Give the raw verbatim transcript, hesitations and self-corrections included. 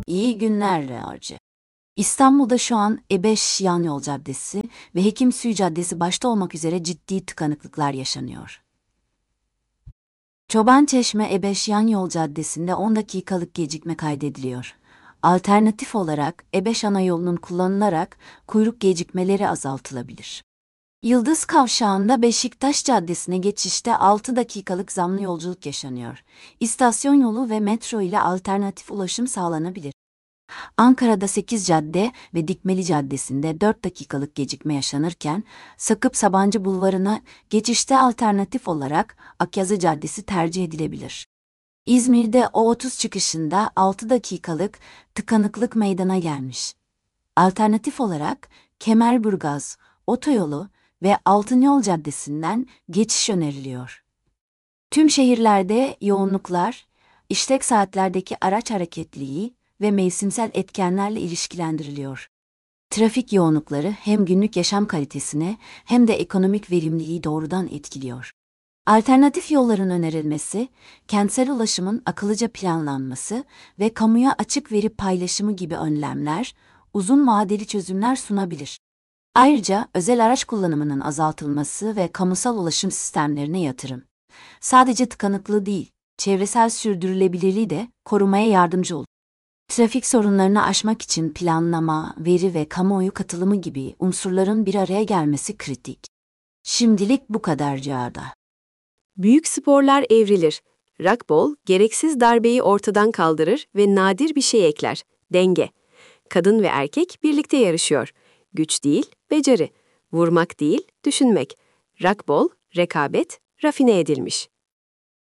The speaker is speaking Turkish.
İyi günler Rearcı. İstanbul'da şu an E beş Yan Yol Caddesi ve Hekimsuyu Caddesi başta olmak üzere ciddi tıkanıklıklar yaşanıyor. Çobançeşme E beş Yan Yol Caddesi'nde on dakikalık gecikme kaydediliyor. Alternatif olarak E beş ana yolunun kullanılarak kuyruk gecikmeleri azaltılabilir. Yıldız Kavşağı'nda Beşiktaş Caddesi'ne geçişte altı dakikalık zamlı yolculuk yaşanıyor. İstasyon yolu ve metro ile alternatif ulaşım sağlanabilir. Ankara'da sekiz Cadde ve Dikmeli Caddesi'nde dört dakikalık gecikme yaşanırken, Sakıp Sabancı Bulvarı'na geçişte alternatif olarak Akyazı Caddesi tercih edilebilir. İzmir'de O otuz çıkışında altı dakikalık tıkanıklık meydana gelmiş. Alternatif olarak Kemerburgaz Otoyolu ve Altınyol Caddesi'nden geçiş öneriliyor. Tüm şehirlerde yoğunluklar, işlek saatlerdeki araç hareketliliği ve mevsimsel etkenlerle ilişkilendiriliyor. Trafik yoğunlukları hem günlük yaşam kalitesine hem de ekonomik verimliliği doğrudan etkiliyor. Alternatif yolların önerilmesi, kentsel ulaşımın akıllıca planlanması ve kamuya açık veri paylaşımı gibi önlemler, uzun vadeli çözümler sunabilir. Ayrıca özel araç kullanımının azaltılması ve kamusal ulaşım sistemlerine yatırım, sadece tıkanıklığı değil, çevresel sürdürülebilirliği de korumaya yardımcı olur. Trafik sorunlarını aşmak için planlama, veri ve kamuoyu katılımı gibi unsurların bir araya gelmesi kritik. Şimdilik bu kadar Cağda. Büyük sporlar evrilir. Rugby, gereksiz darbeyi ortadan kaldırır ve nadir bir şey ekler. Denge. Kadın ve erkek birlikte yarışıyor. Güç değil, beceri. Vurmak değil, düşünmek. Rugby, rekabet, rafine edilmiş.